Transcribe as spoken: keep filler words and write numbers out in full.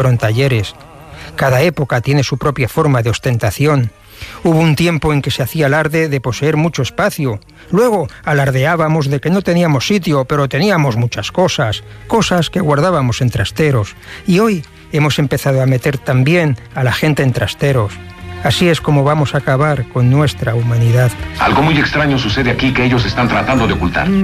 fueron talleres. Cada época tiene su propia forma de ostentación. Hubo un tiempo en que se hacía alarde de poseer mucho espacio. Luego alardeábamos de que no teníamos sitio, pero teníamos muchas cosas, cosas que guardábamos en trasteros. Y hoy hemos empezado a meter también a la gente en trasteros. Así es como vamos a acabar con nuestra humanidad. Algo muy extraño sucede aquí que ellos están tratando de ocultar.